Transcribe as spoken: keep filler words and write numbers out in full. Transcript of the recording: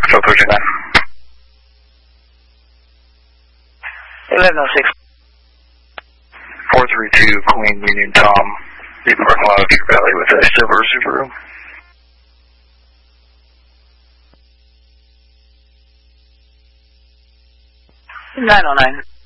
Four pushing nine. eleven oh six. Four three two Queen Union Tom. The parking lot of Deer Valley with a silver Subaru. nine oh nine.